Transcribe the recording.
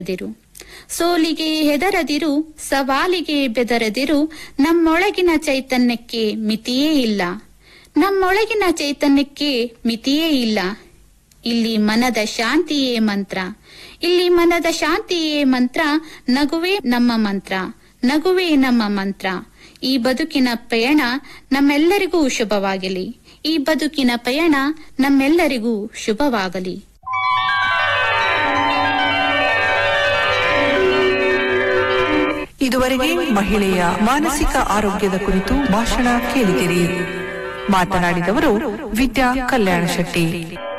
ದಿರು ಸೋಲಿಗೆ ಹೆದರದಿರು, ಸವಾಲಿಗೆ ಬೆದರದಿರು, ನಮ್ಮೊಳಗಿನ ಚೈತನ್ಯಕ್ಕೆ ಮಿತಿಯೇ ಇಲ್ಲ, ನಮ್ಮೊಳಗಿನ ಚೈತನ್ಯಕ್ಕೆ ಮಿತಿಯೇ ಇಲ್ಲ. ಇಲ್ಲಿ ಮನದ ಶಾಂತಿಯೇ ಮಂತ್ರ, ಇಲ್ಲಿ ಮನದ ಶಾಂತಿಯೇ ಮಂತ್ರ, ನಗುವೇ ನಮ್ಮ ಮಂತ್ರ, ನಗುವೇ ನಮ್ಮ ಮಂತ್ರ. ಈ ಬದುಕಿನ ಪಯಣ ನಮ್ಮೆಲ್ಲರಿಗೂ ಶುಭವಾಗಲಿ, ಈ ಬದುಕಿನ ಪಯಣ ನಮ್ಮೆಲ್ಲರಿಗೂ ಶುಭವಾಗಲಿ. ಇದುವರೆಗೆ ಮಹಿಳೆಯ ಮಾನಸಿಕ ಆರೋಗ್ಯದ ಕುರಿತು ಭಾಷಣ ಕೇಳಿದಿರಿ. ಮಾತನಾಡಿದವರು ವಿದ್ಯಾ ಕಲ್ಯಾಣ ಶೆಟ್ಟಿ.